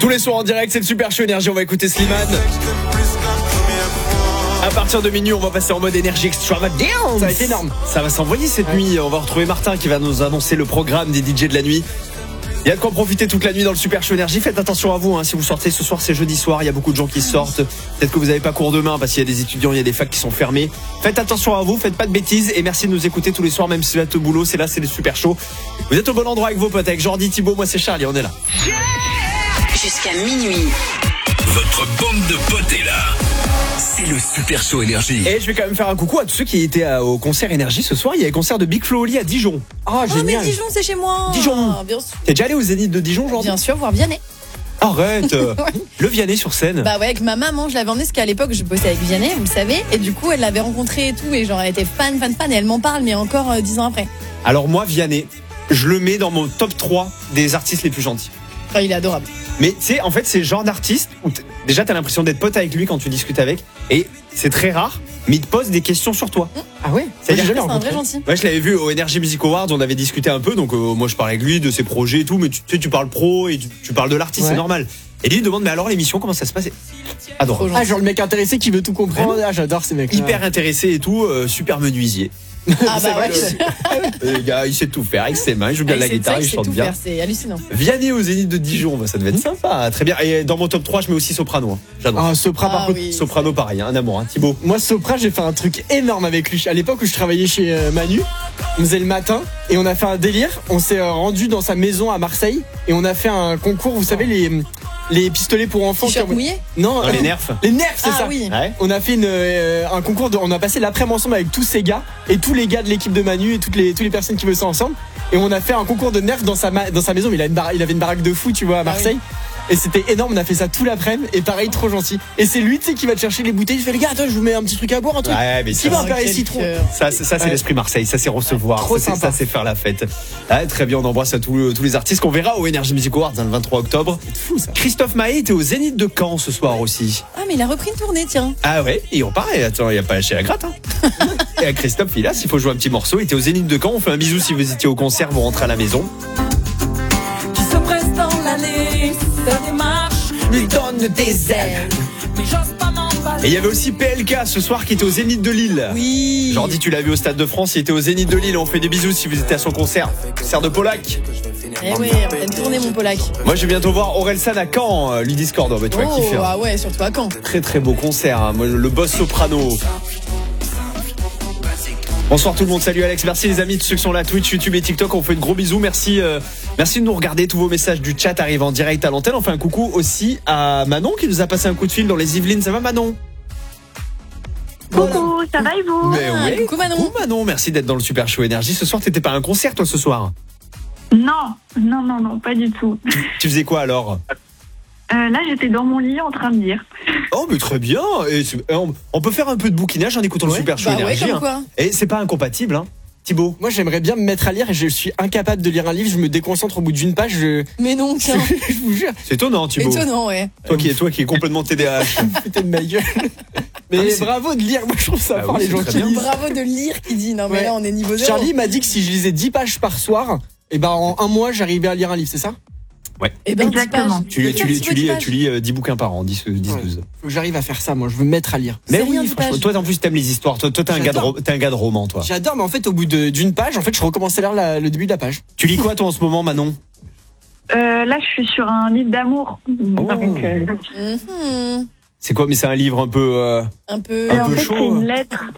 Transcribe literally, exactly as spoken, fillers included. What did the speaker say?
les soirs en direct, c'est le Super Show Énergie. On va écouter Slimane. À partir de minuit, on va passer en mode énergie extravagance. Ça va être énorme. Ça va s'envoyer cette ouais. nuit. On va retrouver Martin qui va nous annoncer le programme des D J de la nuit. Il y a de quoi profiter toute la nuit dans le Super Show Énergie. Faites attention à vous, hein. Si vous sortez ce soir, c'est jeudi soir. Il y a beaucoup de gens qui sortent. Peut-être que vous n'avez pas cours demain parce qu'il y a des étudiants, il y a des facs qui sont fermés. Faites attention à vous, faites pas de bêtises. Et merci de nous écouter tous les soirs, même si vous êtes au boulot. C'est là, c'est le Super Show. Vous êtes au bon endroit avec vos potes, avec Jordi, Thibaut, moi c'est Charlie, on est là. Jusqu'à minuit. Votre bande de potes est là. C'est le Super Show Énergie. Et je vais quand même faire un coucou à tous ceux qui étaient au concert Énergie ce soir. Il y a le concert de Big Flo Oli à Dijon. Oh, oh mais Dijon, c'est chez moi. Dijon. Ah, bien sûr. T'es déjà allé au Zénith de Dijon aujourd'hui? Bien sûr, voir Vianney. Arrête. Le Vianney sur scène. Bah ouais, avec ma maman, je l'avais emmené parce qu'à l'époque, je bossais avec Vianney, vous le savez. Et du coup, elle l'avait rencontré et tout. Et genre, elle était fan, fan, fan. Et elle m'en parle, mais encore euh, dix ans après. Alors moi, Vianney, je le mets dans mon top trois des artistes les plus gentils. Oh, il est adorable. Mais tu sais, en fait, c'est le genre d'artiste où t- déjà t'as l'impression d'être pote avec lui quand tu discutes avec. Et c'est très rare, mais il te pose des questions sur toi. Mmh. Ah ouais? C'est un vrai gentil. Ouais, je l'avais vu au Energy Music Awards, on avait discuté un peu. Donc euh, moi, je parlais avec lui de ses projets et tout. Mais tu sais, tu parles pro et tu, tu parles de l'artiste, ouais. C'est normal. Et lui, il demande, mais alors l'émission, comment ça se passe? Adorable. Ah, genre le mec intéressé qui veut tout comprendre. Ah, j'adore ces mecs. Hyper intéressé et tout, euh, super menuisier. Ah bah ouais. Le gars, il sait tout faire avec ses mains, il joue bien ah, la guitare, il chante bien. Faire, c'est hallucinant. Vianney au Zénith de Dijon, bah, ça devait être mmh. sympa, très bien. Et dans mon top trois, je mets aussi Soprano. J'adore. Ah, Sopra ah, par contre. Oui, Soprano pareil, un amour, hein, Thibaut. Moi, Sopra, j'ai fait un truc énorme avec lui. À l'époque où je travaillais chez euh, Manu, on faisait le matin et on a fait un délire. On s'est euh, rendu dans sa maison à Marseille et on a fait un concours, vous savez, les. Les pistolets pour enfants. T-shirt comme... mouillé Non, non les nerfs. Les nerfs, c'est ah, ça. Oui. Ouais. On a fait une, euh, un concours. De, on a passé l'après-midi ensemble avec tous ces gars et tous les gars de l'équipe de Manu et toutes les toutes les personnes qui veulent ça ensemble. Et on a fait un concours de nerfs dans sa dans sa maison. Mais il, a une bar- il avait une baraque de fou, tu vois, à Marseille. Ah, oui. Et c'était énorme. On a fait ça tout l'après-midi. Et pareil, trop gentil. Et c'est lui, tu sais, qui va te chercher les bouteilles. Il fait les gars, attends, je vous mets un petit truc à boire, un truc. Ouais, mais qui va faire les citrons. Ça, ça, ça c'est ouais. l'esprit Marseille. Ça, c'est recevoir. Trop ça, sympa. C'est, ça, c'est faire la fête. Ah, très bien. On embrasse à tous, tous les artistes qu'on verra au Energy Music Awards hein, le vingt-trois octobre. C'est fou ça. Christophe Maé était au Zénith de Caen ce soir aussi. Ah, mais il a repris une tournée, tiens. Ah ouais. Et on paraît. Attends, il n'y a pas lâché la gratte. Hein. Et à Christophe, il a. S'il faut jouer un petit morceau, il était au Zénith de Caen. On fait un bisou si vous étiez au concert. Vous rentrez à la maison. Qui se presse dans l'allée, sa démarche lui donne des ailes. Et il y avait aussi P L K ce soir qui était au Zénith de Lille. Oui. Jordi, tu l'as vu au Stade de France, il était au Zénith de Lille. On fait des bisous si vous étiez à son concert. Concert de Polak. Eh oui, on va tourner mon Polak. Moi je vais bientôt voir Orelsan à Caen, euh, Lydie Discord. Bah, tu vas oh, kiffer. Hein. Ah ouais, surtout à Caen. Très très beau concert. Hein. Moi, le boss soprano. Bonsoir tout le monde, salut Alex, merci les amis de ceux qui sont là, Twitch, YouTube et TikTok, on fait de gros bisous, merci euh, merci de nous regarder, tous vos messages du chat arrivent en direct à l'antenne, on fait un coucou aussi à Manon qui nous a passé un coup de fil dans les Yvelines, ça va Manon? Coucou, ça va et vous? Mais ah, oui, coucou Manon. Coucou Manon, merci d'être dans le Super Show Énergie, ce soir t'étais pas à un concert toi ce soir? Non, non, non, non, pas du tout. Tu, tu faisais quoi alors? Euh, là, j'étais dans mon lit en train de lire. Oh, mais très bien. Et on, on peut faire un peu de bouquinage en écoutant ouais. le Super Show bah Énergie. Ouais, hein. Et c'est pas incompatible, hein. Thibaut? Moi, j'aimerais bien me mettre à lire et je suis incapable de lire un livre. Je me déconcentre au bout d'une page. Je... Mais non, tiens. je vous jure. C'est étonnant, Thibaut. Étonnant, ouais. Toi qui es, toi qui es complètement T D A H. Putain de ma gueule. Mais, ah, mais bravo de lire. Moi, je trouve ça bah fort, oui, les gens qui lisent. Bravo de lire qui dit. Non, mais ouais. là, on est niveau zéro. Charlie m'a dit que si je lisais dix pages par soir, et ben en un mois, j'arrivais à lire un livre, c'est ça? Ouais. Et ben, exactement. Tu lis, tu lis, tu lis, tu lis euh, dix bouquins par an, dix, dix, ouais. douze. Faut que j'arrive à faire ça, moi. Je veux me mettre à lire. Mais oui, franchement. Toi, en plus, t'aimes les histoires. Toi, toi, t'es un gars de, ro- t'es un gars de roman, toi. J'adore, mais en fait, au bout de, d'une page, en fait, je recommence à lire la, le début de la page. Tu lis quoi, toi, en ce moment, Manon? Euh, là, je suis sur un livre d'amour. Oh. Donc, euh... mm-hmm. C'est quoi? Mais c'est un livre un peu, euh, un peu, un en peu fait, chaud. C'est une lettre.